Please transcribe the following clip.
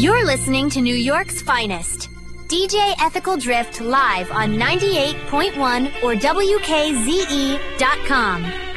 You're listening to New York's finest. DJ Ethical Drift live on 98.1 or WKZE.com.